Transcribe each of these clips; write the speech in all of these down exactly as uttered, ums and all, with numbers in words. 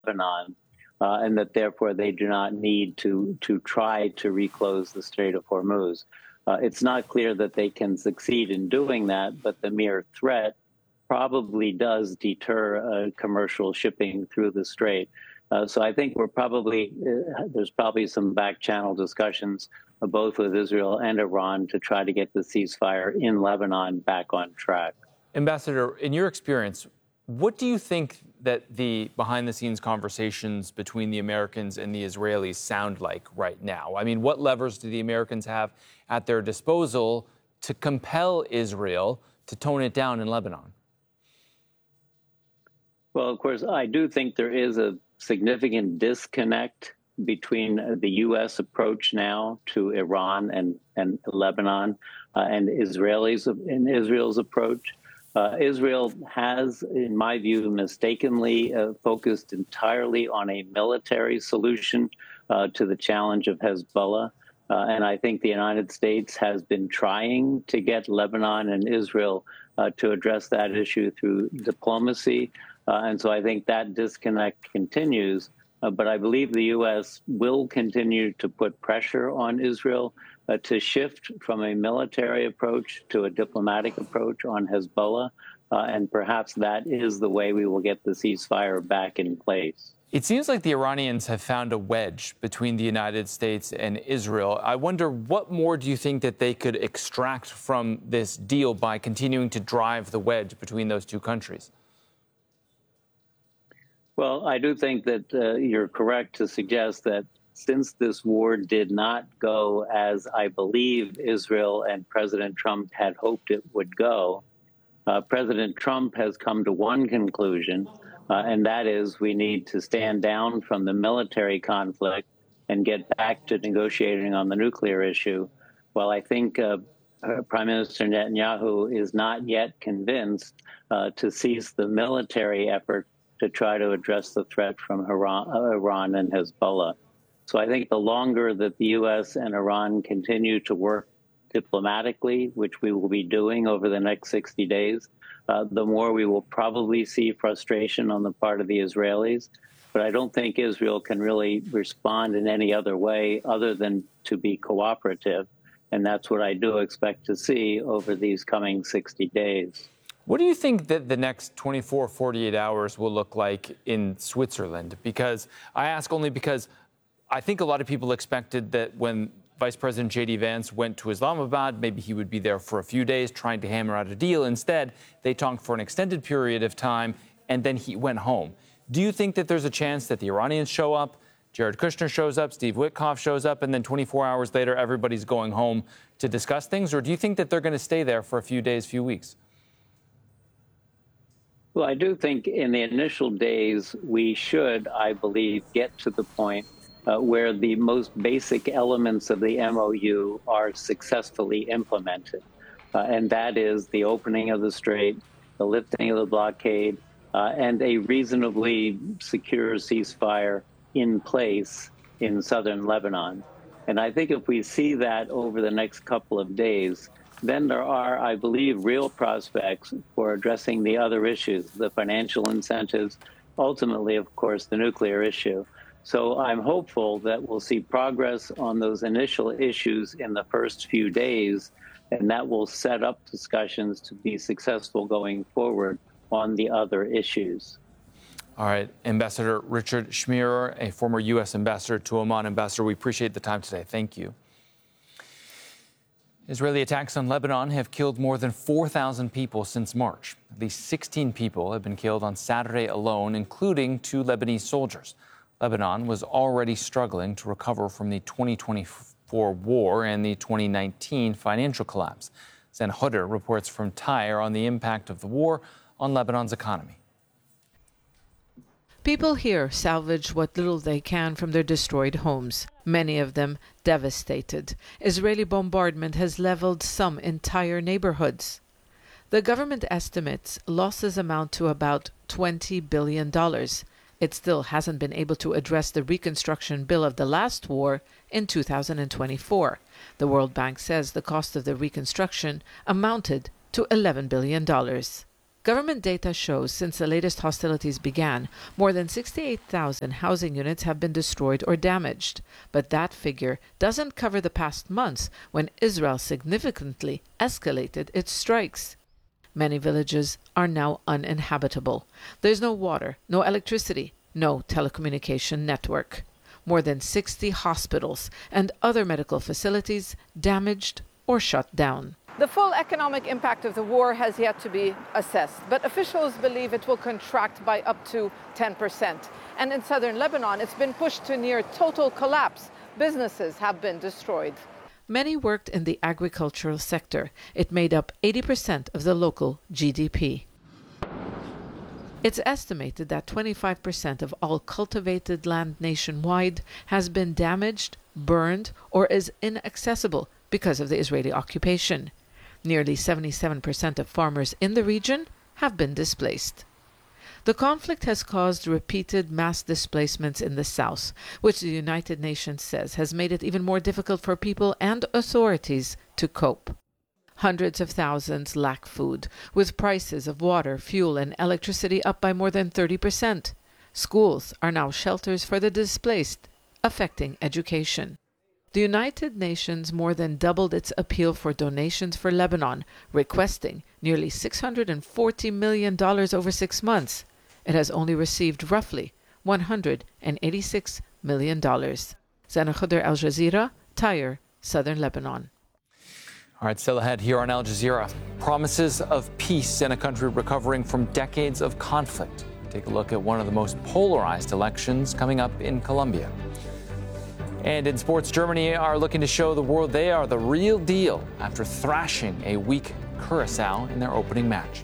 Lebanon, uh, and that therefore they do not need to, to try to reclose the Strait of Hormuz. Uh, it's not clear that they can succeed in doing that, but the mere threat probably does deter uh, commercial shipping through the strait. Uh, so I think we're probably, uh, there's probably some back channel discussions, uh, both with Israel and Iran, to try to get the ceasefire in Lebanon back on track. Ambassador, in your experience, what do you think that the behind-the-scenes conversations between the Americans and the Israelis sound like right now? I mean, what levers do the Americans have at their disposal to compel Israel to tone it down in Lebanon? Well, of course, I do think there is a significant disconnect between the U S approach now to Iran and, and Lebanon uh, and Israelis and Israel's approach. Uh, Israel has, in my view, mistakenly uh, focused entirely on a military solution uh, to the challenge of Hezbollah. Uh, and I think the United States has been trying to get Lebanon and Israel uh, to address that issue through diplomacy. Uh, and so I think that disconnect continues. Uh, but I believe the U S will continue to put pressure on Israel uh, to shift from a military approach to a diplomatic approach on Hezbollah. Uh, and perhaps that is the way we will get the ceasefire back in place. It seems like the Iranians have found a wedge between the United States and Israel. I wonder, what more do you think that they could extract from this deal by continuing to drive the wedge between those two countries? Well, I do think that uh, you're correct to suggest that since this war did not go as I believe Israel and President Trump had hoped it would go, uh, President Trump has come to one conclusion, uh, and that is we need to stand down from the military conflict and get back to negotiating on the nuclear issue. While I think uh, Prime Minister Netanyahu is not yet convinced uh, to cease the military effort to try to address the threat from Iran, uh, Iran and Hezbollah. So I think the longer that the U S and Iran continue to work diplomatically, which we will be doing over the next sixty days, uh, the more we will probably see frustration on the part of the Israelis. But I don't think Israel can really respond in any other way other than to be cooperative. And that's what I do expect to see over these coming sixty days. What do you think that the next twenty-four, forty-eight hours will look like in Switzerland? Because I ask only because I think a lot of people expected that when Vice President J D Vance went to Islamabad, maybe he would be there for a few days trying to hammer out a deal. Instead, they talked for an extended period of time, and then he went home. Do you think that there's a chance that the Iranians show up, Jared Kushner shows up, Steve Witkoff shows up, and then twenty-four hours later, everybody's going home to discuss things? Or do you think that they're going to stay there for a few days, few weeks? Well, I do think in the initial days, we should, I believe, get to the point uh, where the most basic elements of the M O U are successfully implemented. Uh, and that is the opening of the strait, the lifting of the blockade, uh, and a reasonably secure ceasefire in place in southern Lebanon. And I think if we see that over the next couple of days, then there are, I believe, real prospects for addressing the other issues, the financial incentives, ultimately, of course, the nuclear issue. So I'm hopeful that we'll see progress on those initial issues in the first few days, and that will set up discussions to be successful going forward on the other issues. All right, Ambassador Richard Schmierer, a former U S ambassador to Oman. Ambassador, we appreciate the time today. Thank you. Israeli attacks on Lebanon have killed more than four thousand people since March. At least sixteen people have been killed on Saturday alone, including two Lebanese soldiers. Lebanon was already struggling to recover from the twenty twenty-four war and the twenty nineteen financial collapse. Zen Hodder reports from Tyre on the impact of the war on Lebanon's economy. People here salvage what little they can from their destroyed homes, many of them devastated. Israeli bombardment has leveled some entire neighborhoods. The government estimates losses amount to about twenty billion dollars. It still hasn't been able to address the reconstruction bill of the last war in two thousand twenty-four. The World Bank says the cost of the reconstruction amounted to eleven billion dollars. Government data shows since the latest hostilities began, more than sixty-eight thousand housing units have been destroyed or damaged. But that figure doesn't cover the past months when Israel significantly escalated its strikes. Many villages are now uninhabitable. There's no water, no electricity, no telecommunication network. More than sixty hospitals and other medical facilities damaged or shut down. The full economic impact of the war has yet to be assessed, but officials believe it will contract by up to ten percent. And in southern Lebanon, it's been pushed to near total collapse. Businesses have been destroyed. Many worked in the agricultural sector. It made up eighty percent of the local G D P. It's estimated that twenty-five percent of all cultivated land nationwide has been damaged, burned, or is inaccessible because of the Israeli occupation. Nearly seventy-seven percent of farmers in the region have been displaced. The conflict has caused repeated mass displacements in the south, which the United Nations says has made it even more difficult for people and authorities to cope. Hundreds of thousands lack food, with prices of water, fuel, and electricity up by more than thirty percent. Schools are now shelters for the displaced, affecting education. The United Nations more than doubled its appeal for donations for Lebanon, requesting nearly six hundred forty million dollars over six months. It has only received roughly one hundred eighty-six million dollars. Zana Khuder, Al Jazeera, Tyre, Southern Lebanon. All right, still ahead here on Al Jazeera. Promises of peace in a country recovering from decades of conflict. Take a look at one of the most polarized elections coming up in Colombia. And in sports, Germany are looking to show the world they are the real deal after thrashing a weak Curaçao in their opening match.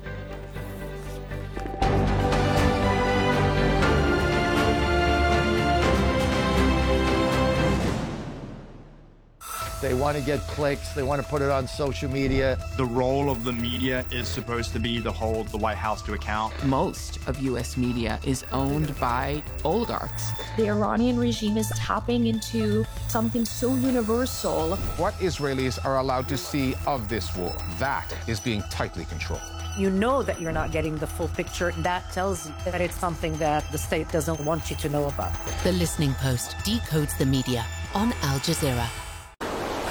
They want to get clicks. They want to put it on social media. The role of the media is supposed to be to hold the White House to account. Most of U S media is owned by oligarchs. The Iranian regime is tapping into something so universal. What Israelis are allowed to see of this war, that is being tightly controlled. You know that you're not getting the full picture. That tells you that it's something that the state doesn't want you to know about. The Listening Post decodes the media on Al Jazeera.